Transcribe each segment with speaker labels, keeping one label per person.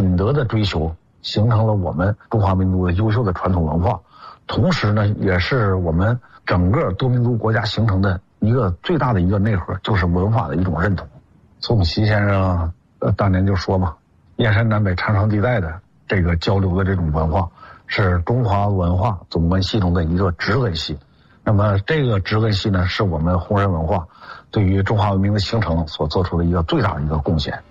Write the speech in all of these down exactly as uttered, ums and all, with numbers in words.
Speaker 1: 品德的追求，形成了我们中华民族的优秀的传统文化，同时呢，也是我们整个多民族国家形成的一个最大的一个内核，就是文化的一种认同。宋琦先生呃当年就说嘛，燕山南北长长地带的这个交流的这种文化，是中华文化总关系中的一个植根系。那么这个植根系呢，是我们红山文化对于中华文明的形成所做出的一个最大的一个贡献。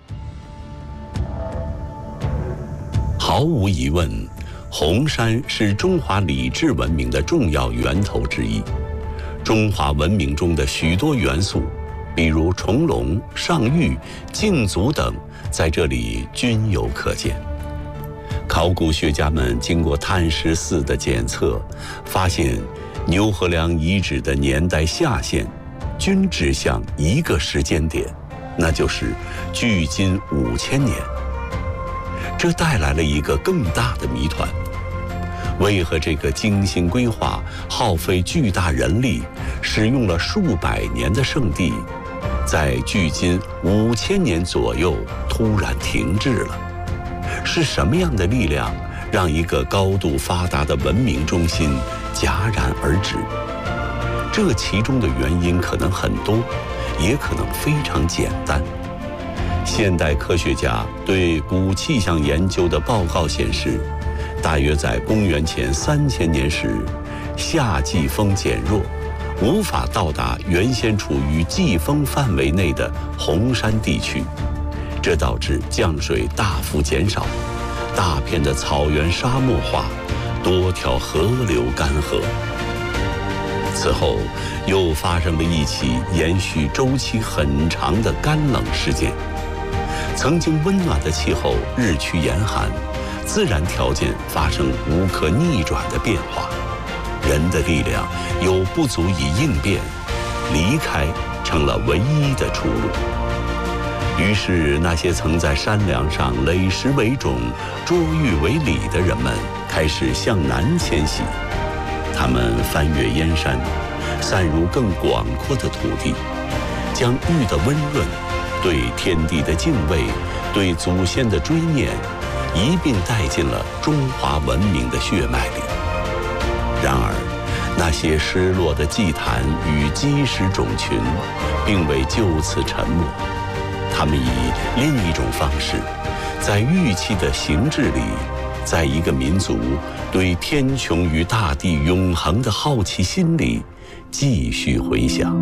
Speaker 2: 毫无疑问，红山是中华礼制文明的重要源头之一。中华文明中的许多元素，比如重龙、上玉、敬祖等，在这里均有可见。考古学家们经过碳十四的检测，发现牛河梁遗址的年代下限均指向一个时间点，那就是距今五千年。这带来了一个更大的谜团：为何这个精心规划、耗费巨大人力、使用了数百年的圣地，在距今五千年左右突然停滞了？是什么样的力量让一个高度发达的文明中心戛然而止？这其中的原因可能很多，也可能非常简单。现代科学家对古气象研究的报告显示，大约在公元前三千年时，夏季风减弱，无法到达原先处于季风范围内的红山地区，这导致降水大幅减少，大片的草原沙漠化，多条河流干涸。此后又发生了一起延续周期很长的干冷事件。曾经温暖的气候日趋严寒，自然条件发生无可逆转的变化，人的力量又不足以应变，离开成了唯一的出路。于是那些曾在山梁上垒石为种、捉玉为礼的人们开始向南迁徙，他们翻越燕山，散入更广阔的土地，将玉的温润、对天地的敬畏、对祖先的追念一并带进了中华文明的血脉里。然而那些失落的祭坛与基石种群并未就此沉没，他们以另一种方式，在玉器的形制里，在一个民族对天穹与大地永恒的好奇心里继续回响。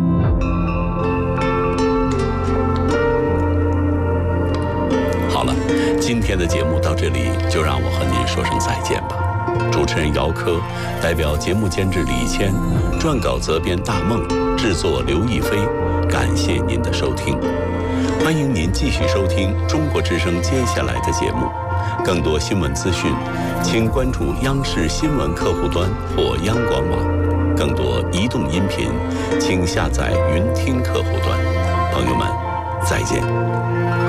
Speaker 2: 好了，今天的节目到这里就让我和您说声再见吧。主持人姚科，代表节目监制李谦，撰稿责编大梦，制作刘亦菲，感谢您的收听。欢迎您继续收听中国之声接下来的节目。更多新闻资讯，请关注央视新闻客户端或央广网。更多移动音频，请下载云听客户端。朋友们，再见。